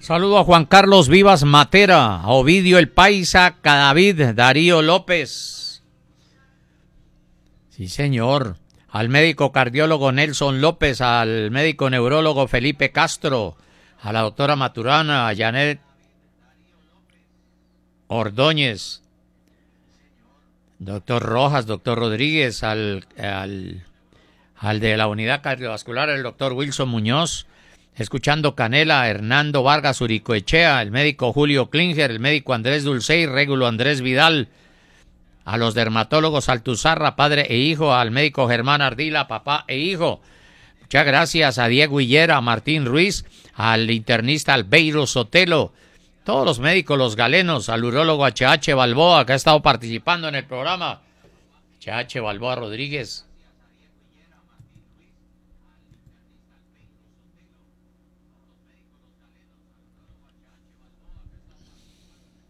Saludo a Juan Carlos Vivas Matera, a Ovidio El Paisa, Cadavid, Darío López. Sí, señor. Al médico cardiólogo Nelson López, al médico neurólogo Felipe Castro, a la doctora Maturana, a Janet Ordóñez, doctor Rojas, doctor Rodríguez, al de la unidad cardiovascular, el doctor Wilson Muñoz, escuchando Canela, Hernando Vargas Uricoechea, el médico Julio Klinger, el médico Andrés Dulcey, Régulo Andrés Vidal, a los dermatólogos Altuzarra, padre e hijo, al médico Germán Ardila, papá e hijo. Muchas gracias a Diego Hillera, a Martín Ruiz, al internista Albeiro Sotelo, todos los médicos, los galenos, al urólogo HH Balboa, que ha estado participando en el programa. HH Balboa Rodríguez.